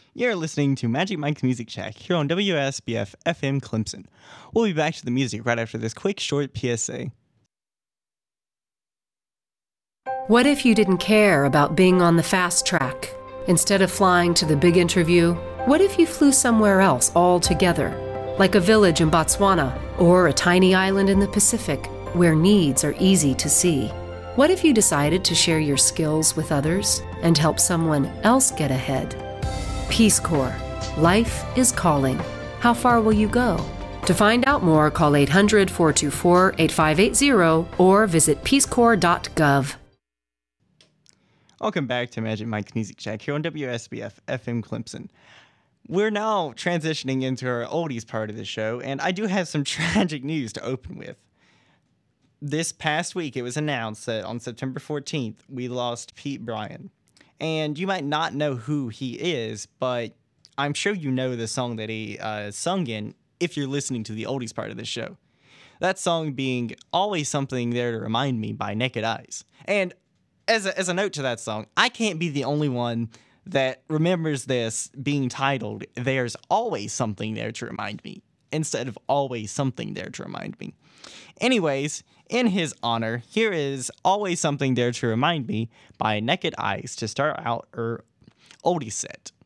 You're listening to Magic Mike's Music Shack here on WSBF FM Clemson. We'll be back to the music right after this quick short PSA. What if you didn't care about being on the fast track? Instead of flying to the big interview, what if you flew somewhere else altogether? Like a village in Botswana or a tiny island in the Pacific where needs are easy to see. What if you decided to share your skills with others and help someone else get ahead? Peace Corps. Life is calling. How far will you go? To find out more, call 800-424-8580 or visit peacecorps.gov. Welcome back to Magic Mike's Music Shack here on WSBF FM Clemson. We're now transitioning into our oldies part of the show, and I do have some tragic news to open with. This past week, it was announced that on September 14th, we lost Pete Bryan. And you might not know who he is, but I'm sure you know the song that he sung in if you're listening to the oldies part of the show. That song being Always Something There to Remind Me by Naked Eyes. And as a note to that song, I can't be the only one that remembers this being titled There's Always Something There to Remind Me instead of Always Something There to Remind Me. Anyways, in his honor, here is Always Something There to Remind Me by Naked Eyes to start out our oldie set.